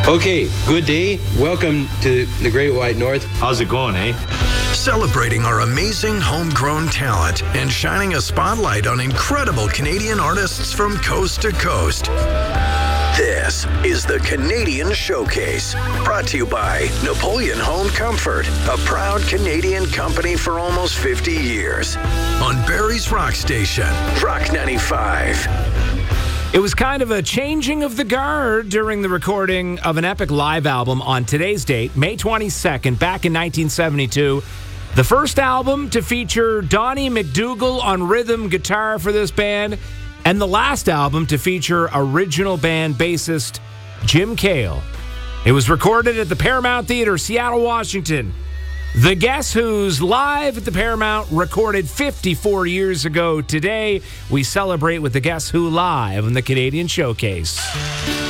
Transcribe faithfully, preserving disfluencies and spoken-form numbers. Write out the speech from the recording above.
Okay, good day. Welcome to the Great White North. How's it going, eh? Celebrating our amazing homegrown talent and shining a spotlight on incredible Canadian artists from coast to coast. This is the Canadian Showcase, brought to you by Napoleon Home Comfort, a proud Canadian company for almost fifty years. On Barrie's Rock Station, Rock ninety-five. It was kind of a changing of the guard during the recording of an epic live album on today's date, May twenty-second, back in nineteen seventy-two. The first album to feature Donnie McDougall on rhythm guitar for this band, and the last album to feature original band bassist Jim Cale. It was recorded at the Paramount Theater, Seattle, Washington. The Guess Who's live at the Paramount, recorded fifty-four years ago today. We celebrate with the Guess Who live on the Canadian Showcase.